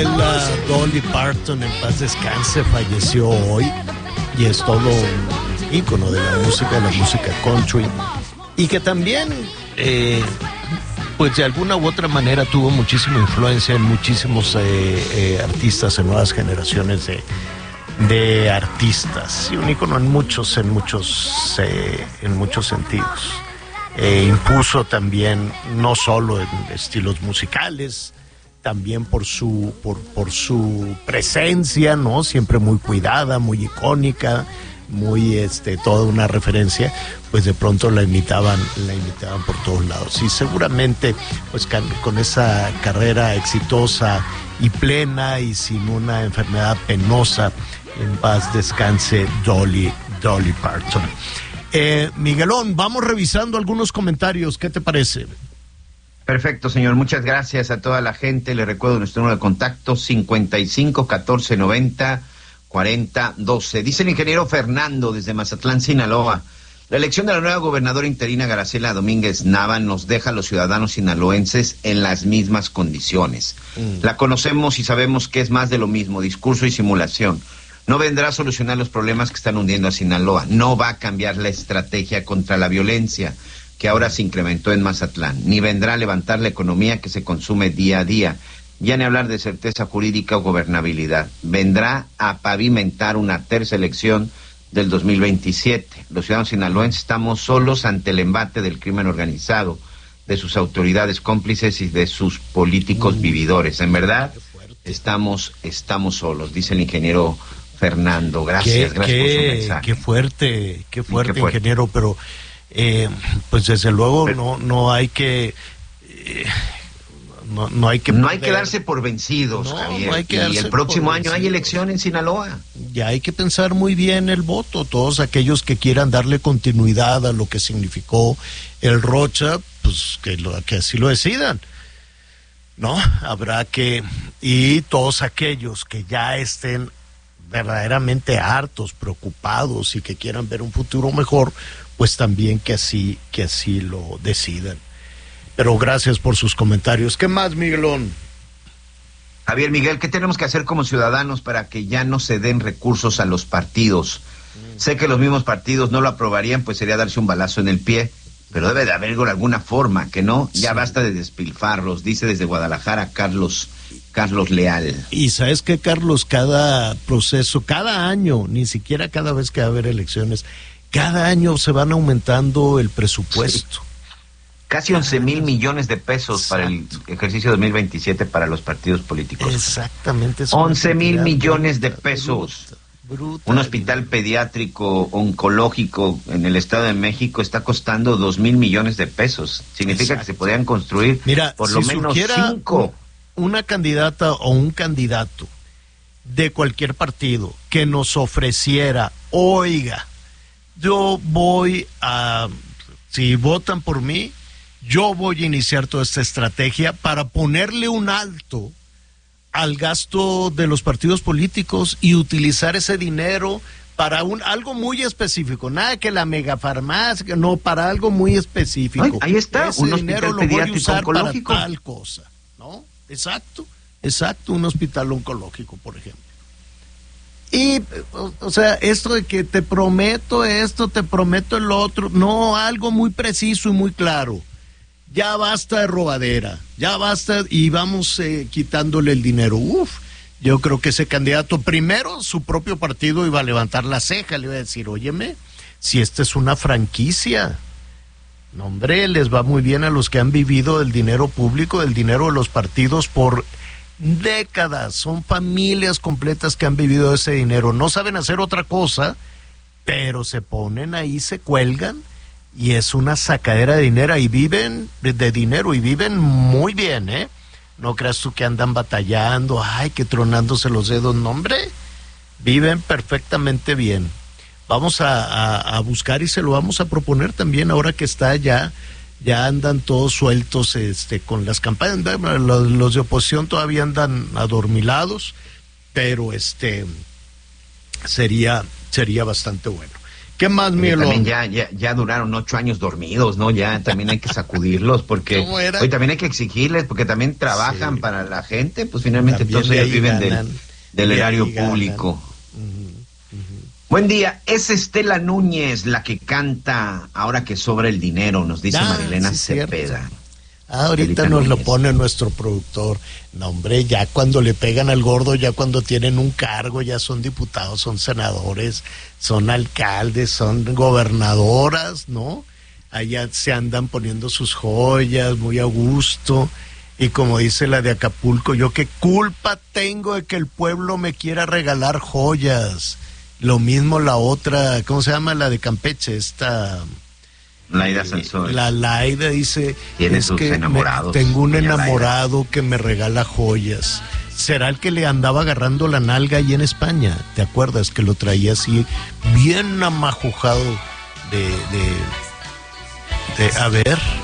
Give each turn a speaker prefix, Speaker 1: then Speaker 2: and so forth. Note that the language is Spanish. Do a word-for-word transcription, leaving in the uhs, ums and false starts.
Speaker 1: Bella Dolly Parton, en paz descanse, falleció hoy y es todo un ícono de la música, de la música country, y que también, eh, pues de alguna u otra manera tuvo muchísima influencia en muchísimos eh, eh, artistas, en nuevas generaciones de, de artistas, y un ícono en muchos, en muchos, eh, en muchos sentidos. Eh, impuso también, no solo en estilos musicales, también por su por por su presencia, ¿no? Siempre muy cuidada, muy icónica, muy este toda una referencia, pues de pronto la imitaban, la imitaban por todos lados. Y seguramente pues con esa carrera exitosa y plena y sin una enfermedad penosa, en paz descanse Dolly Dolly Parton. Eh, Miguelón, vamos revisando algunos comentarios, ¿qué te parece?
Speaker 2: Perfecto, señor. Muchas gracias a toda la gente. Le recuerdo nuestro número de contacto, cincuenta y cinco, catorce, noventa, cuarenta, doce. Dice el ingeniero Fernando desde Mazatlán, Sinaloa. La elección de la nueva gobernadora interina Graciela Domínguez Nava nos deja a los ciudadanos sinaloenses en las mismas condiciones. Mm. La conocemos y sabemos que es más de lo mismo, discurso y simulación. No vendrá a solucionar los problemas que están hundiendo a Sinaloa. No va a cambiar la estrategia contra la violencia que ahora se incrementó en Mazatlán, ni vendrá a levantar la economía que se consume día a día, ya ni hablar de certeza jurídica o gobernabilidad. Vendrá a pavimentar una tercera elección del dos mil veintisiete. Los ciudadanos sinaloenses estamos solos ante el embate del crimen organizado, de sus autoridades cómplices y de sus políticos vividores. En verdad, estamos, estamos solos, dice el ingeniero Fernando. Gracias,
Speaker 1: qué,
Speaker 2: gracias
Speaker 1: qué,
Speaker 2: por su mensaje.
Speaker 1: Qué fuerte, qué fuerte,
Speaker 2: qué fuerte.
Speaker 1: ingeniero, pero... Eh, pues desde luego no no hay que eh, no, no hay que
Speaker 2: no
Speaker 1: perder.
Speaker 2: hay que darse por vencidos, no, Javier. No hay que y el próximo año hay elección en Sinaloa.
Speaker 1: Ya hay que pensar muy bien el voto. Todos aquellos que quieran darle continuidad a lo que significó el Rocha, pues que, lo, que así lo decidan, ¿no? Habrá que, y todos aquellos que ya estén verdaderamente hartos, preocupados y que quieran ver un futuro mejor, pues también que así, que así lo decidan. Pero gracias por sus comentarios. ¿Qué más, Miguelón?
Speaker 2: Javier Miguel, ¿qué tenemos que hacer como ciudadanos para que ya no se den recursos a los partidos? Mm. Sé que los mismos partidos no lo aprobarían, pues sería darse un balazo en el pie, pero debe de haber alguna forma, que no, ya sí. Basta de despilfarros, dice desde Guadalajara Carlos Carlos Leal.
Speaker 1: Y sabes que, Carlos, cada proceso, cada año, ni siquiera cada vez que va a haber elecciones, cada año se van aumentando el presupuesto. Sí.
Speaker 2: Casi once mil millones de pesos. Exacto. Para el ejercicio dos mil veintisiete para los partidos políticos.
Speaker 1: Exactamente.
Speaker 2: once mil millones de pesos. Bruta, bruta, Un hospital pediátrico oncológico en el Estado de México está costando dos mil millones de pesos. Significa Exacto. Que se podrían construir
Speaker 1: Mira,
Speaker 2: por lo
Speaker 1: si
Speaker 2: menos cinco.
Speaker 1: Una candidata o un candidato de cualquier partido que nos ofreciera, oiga, yo voy a, si votan por mí, yo voy a iniciar toda esta estrategia para ponerle un alto al gasto de los partidos políticos y utilizar ese dinero para un algo muy específico, nada que la megafarmacia, no, para algo muy específico.
Speaker 2: Ay, ahí está,
Speaker 1: ese
Speaker 2: un
Speaker 1: dinero
Speaker 2: hospital
Speaker 1: lo voy a usar
Speaker 2: oncológico.
Speaker 1: para tal cosa, ¿no? Exacto, exacto, un hospital oncológico, por ejemplo. Y, o, o sea, esto de que te prometo esto, te prometo el otro, no, algo muy preciso y muy claro. Ya basta de robadera, ya basta, y vamos eh, quitándole el dinero. Uf, yo creo que ese candidato, primero, su propio partido iba a levantar la ceja, le iba a decir, óyeme, si esta es una franquicia, no, hombre, les va muy bien a los que han vivido del dinero público, del dinero de los partidos por décadas. Son familias completas que han vivido de ese dinero. No saben hacer otra cosa, pero se ponen ahí, se cuelgan, y es una sacadera de dinero, y viven de, de dinero, y viven muy bien, ¿eh? No creas tú que andan batallando, ay, que tronándose los dedos, no, hombre, viven perfectamente bien. Vamos a, a, a buscar y se lo vamos a proponer también ahora que está ya, ya andan todos sueltos este, con las campañas. Los, los de oposición todavía andan adormilados, pero este sería, sería bastante bueno. ¿Qué más, Mielo?
Speaker 2: También ya, ya, ya duraron ocho años dormidos, ¿no? Ya también hay que sacudirlos porque hoy también hay que exigirles porque también trabajan sí. para la gente, pues finalmente también todos ellos viven ganan, del, del erario público. Uh-huh, uh-huh. Buen día, es Estela Núñez la que canta Ahora que sobra el dinero, nos dice ah, Marilena sí, Cepeda.
Speaker 1: Ah, ahorita nos lo pone nuestro productor. No, hombre, ya cuando le pegan al gordo, ya cuando tienen un cargo, ya son diputados, son senadores, son alcaldes, son gobernadoras, ¿no? Allá se andan poniendo sus joyas muy a gusto. Y como dice la de Acapulco, yo qué culpa tengo de que el pueblo me quiera regalar joyas. Lo mismo la otra, ¿cómo se llama? La de Campeche, esta...
Speaker 2: Laida Sansores.
Speaker 1: La Laida dice,
Speaker 2: tiene
Speaker 1: es
Speaker 2: sus
Speaker 1: que
Speaker 2: enamorados.
Speaker 1: Me, tengo un enamorado Laida. que me regala joyas. ¿Será el que le andaba agarrando la nalga ahí en España? ¿Te acuerdas? Que lo traía así bien amajujado de, de, de a ver...